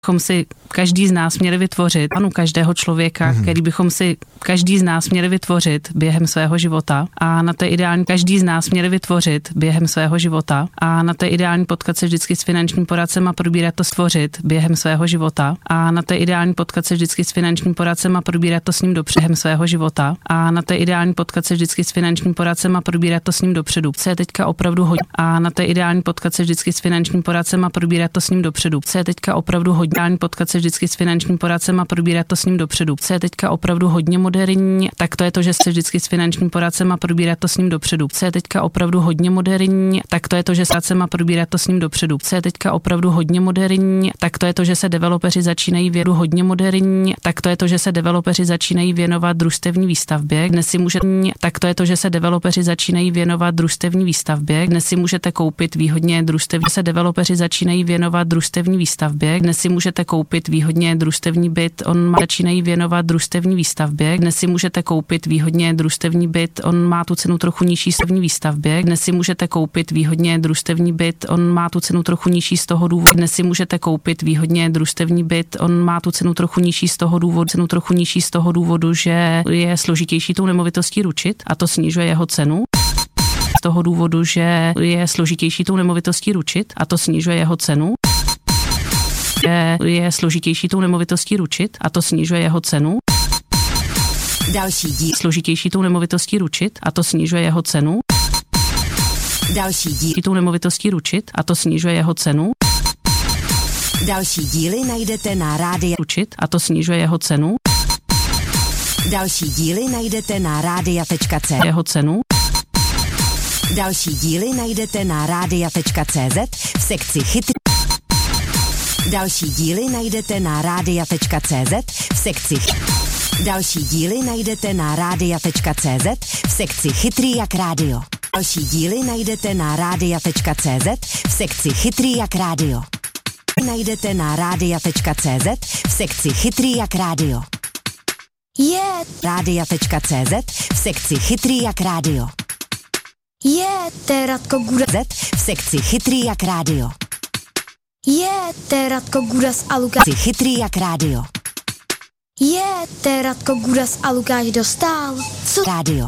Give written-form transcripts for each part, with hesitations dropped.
bychom si každý z nás měli vytvořit, ano, každého člověka, který bychom si každý z nás měli vytvořit během svého života a na té ideální každý z nás měli vytvořit během svého života a na té ideální potkat se vždycky s finančním poradcem a probírat to stvořit během svého života a na té ideální potkat se vždycky s finančním poradcem a probírat to s ním dopředu během svého života a na té ideální potkat se vždycky s finančním poradcem a probírat to s ním dopředu. Co je teďka opravdu hodně a na té ideální potkat se vždycky s finančním poradcem a probírat to s ním dopředu. Co je teďka opravdu hodně potkat se vždycky s finančním poradcem a probírat to s ním dopředu. Co je teďka opravdu hodně moderní, tak to je to, že se vždycky s finančním poradcem a probírat to s ním dopředu. Co je teďka opravdu hodně moderní, tak to je to, že s poradcem a probírat to s ním dopředu. Co je teďka opravdu hodně moderní, tak to je to, že se developeři začínají vědu hodně moderní, tak to je to, že se developeři začínají věnovat družstevní výstavbě. Dnes si můžete, tak to je to, že se developeři začínají věnovat družstevní výstavbě. Dnes si můžete koupit výhodně družstevní, se developeři začínají věnovat družstevní výstavbě. Dnes si můžete koupit výhodně družstevní byt, začínají věnovat družstevní výstavbě. Dnes si můžete koupit výhodně družstevní byt, on má tu cenu trochu nižší z výstavbě. Dnes si můžete koupit výhodně družstevní byt, on má tu cenu trochu nižší z toho důvodu. Dnes si můžete koupit výhodně družstevní byt, on má tu cenu trochu nižší z toho důvodu, že je složitější tou nemovitostí ručit a to snižuje jeho cenu. Z toho důvodu, že je složitější tou nemovitostí ručit a to snižuje jeho cenu. Je složitější tou nemovitostí ručit a to snižuje jeho cenu. Další díl. Složitější tou nemovitostí ručit a to snižuje jeho cenu. Další díl. Tou nemovitostí ručit a to snižuje jeho cenu. Další díly najdete na rádia. Ručit a to snižuje jeho cenu. Další díly najdete na rádia.cz. Jeho cenu. Další díly najdete na rádia.cz v sekci chytry. Další díly najdete na rádia.cz v sekci. Další díly najdete na rádia.cz v sekci Chytrý jak rádio. Další díly najdete na rádia.cz v sekci Chytrý jak rádio. Najdete na rádia.cz v sekci Chytrý jak rádio. Rádia.cz v sekci Chytrý jak rádio. To je Radko Guda. V sekci Chytrý jak rádio. To je Radko Gudas a Lukáš. Chytrý jak rádio. To je Radko Gudas a Lukáš Dostál. Co? Rádio.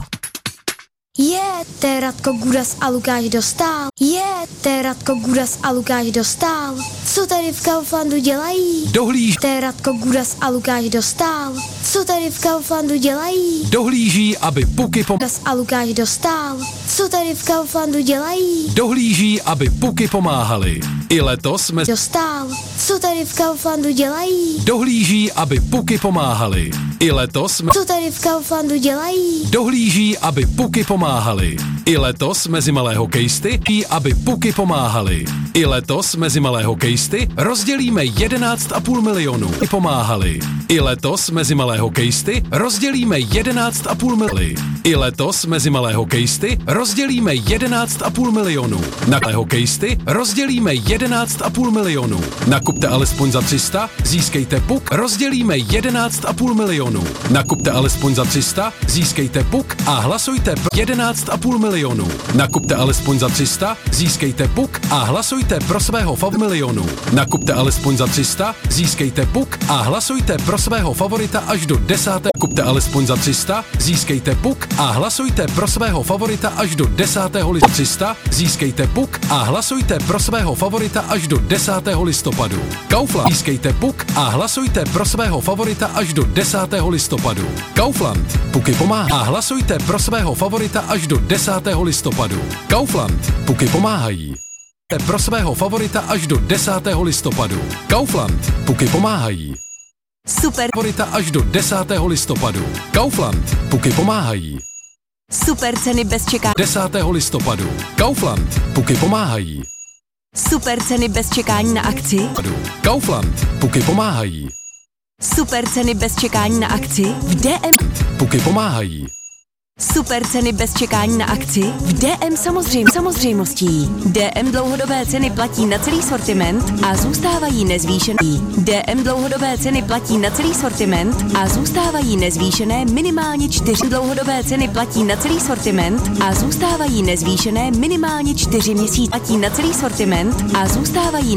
To je Radko Gudas a Lukáš Dostál. To je Radko Gudas a Lukáš Dostál. Co tady v Kauflandu dělají? Dohlíž. To je Radko Gudas a Lukáš Dostál. Co tady v Kauflandu dělají? Dohlíží, aby puky Gudas a Lukáš Dostál. Co tady v Kauflandu dělají? Dohlíží, aby puky pomáhali. I letos jsme Dostál. Co tady v Kauflandu dělají? Dohlíží, aby puky pomáhali. I letos jsme Co tady v Kauflandu dělají? Dohlíží, aby puky pomáhali. I letos mezi malé hokejisty, aby puky pomáhali. I letos mezi malé hokejisty rozdělíme 11,5 milionu. Pomáhali. I letos mezi malé hokejisty rozdělíme 11,5 milionu. I letos mezi malé hokejisty rozdělíme 11,5 milionu. Na malé hokejisty rozdělíme 11,5 milionu. Nakupte alespoň za 300, získejte puk, rozdělíme 11,5 milionu. Nakupte alespoň za 300, získejte puk a hlasujte pro 11,5 milionu. Nakupte alespoň za 300, získejte puk a hlasujte pro svého milionu. Nakupte alespoň za 300, získejte puk a hlasujte pro svého favorita až do 10. Kupte alespoň za 300, získejte puk a hlasujte pro svého favorita až do 10. listopadu. 300, získejte puk a hlasujte pro svého favorita až do 10. listopadu. Kaufland, získejte puk a hlasujte pro svého favorita až do 10. listopadu. Kaufland, puky pomáhá a hlasujte pro svého favorita až do 10. listopadu. Kaufland, puky pomáhají. Pro svého favorita až do 10. listopadu. Kaufland, puky pomáhají. Super. Favorita až do 10. listopadu. Kaufland, puky pomáhají. Super ceny bez čekání. 10. listopadu. Kaufland, puky pomáhají. Super ceny bez čekání na akci. Kaufland, puky pomáhají. Super ceny bez čekání na akci v DM. Puky pomáhají. Super ceny bez čekání na akci v DM samozřejmostí. DM dlouhodobé ceny platí na celý sortiment a zůstávají nezvýšené. DM dlouhodobé ceny platí na celý sortiment a zůstávají nezvýšené minimálně 4. Dlouhodobé ceny platí na celý sortiment a zůstávají nezvýšené minimálně 4 měsíce. Platí na celý sortiment a zůstávají